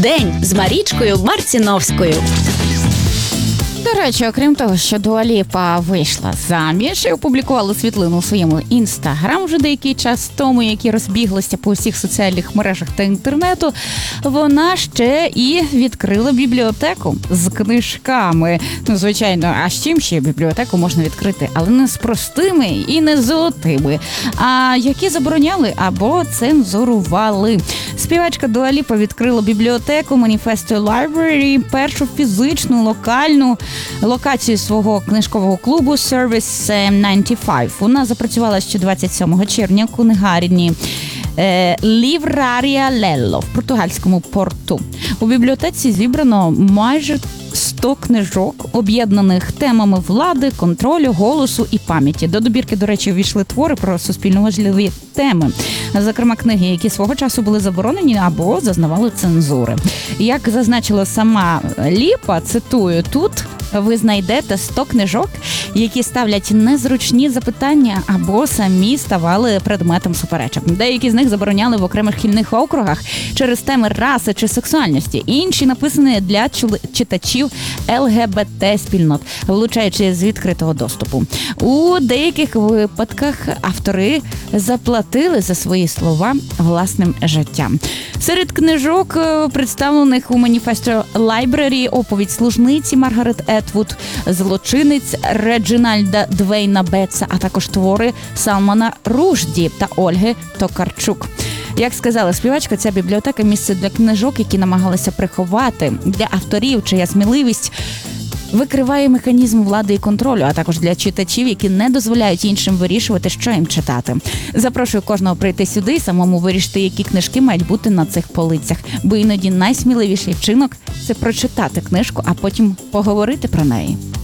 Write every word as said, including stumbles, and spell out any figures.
День з Марічкою Марціновською. До речі, окрім того, що Дуа Ліпа вийшла заміж і опублікувала світлину у своєму інстаграм вже деякий час тому, які розбіглися по всіх соціальних мережах та інтернету, вона ще і відкрила бібліотеку з книжками. Ну, звичайно, а з чим ще бібліотеку можна відкрити? Але не з простими і не з золотими, а які забороняли або цензурували. Співачка Дуа Ліпа відкрила бібліотеку Manifesto Library, першу фізичну, локальну локацію свого книжкового клубу Service дев'яносто п'ять. Вона запрацювала ще двадцять сьомого червня у книгарні Livraria Lello в португальському порту. У бібліотеці зібрано майже сто книжок, об'єднаних темами влади, контролю, голосу і пам'яті. До добірки, до речі, увійшли твори про суспільно важливі теми. Зокрема, книги, які свого часу були заборонені або зазнавали цензури. Як зазначила сама Ліпа, цитую, тут ви знайдете сто книжок, які ставлять незручні запитання або самі ставали предметом суперечок. Деякі з них забороняли в окремих шкільних округах через теми раси чи сексуальності. Інші написані для читачів ЛГБТ-спільнот, влучаючи з відкритого доступу. У деяких випадках автори заплатили за свої слова власним життям. Серед книжок, представлених у Manifesto Library, оповідь служниці Маргарет Етвуд, злочинець Реджинальда Двейна Бетса, а також твори Салмана Рушді та Ольги Токарчук. Як сказала співачка, ця бібліотека – місце для книжок, які намагалися приховати, для авторів, чия сміливість викриває механізм влади і контролю, а також для читачів, які не дозволяють іншим вирішувати, що їм читати. Запрошую кожного прийти сюди і самому вирішити, які книжки мають бути на цих полицях. Бо іноді найсміливіший вчинок – це прочитати книжку, а потім поговорити про неї.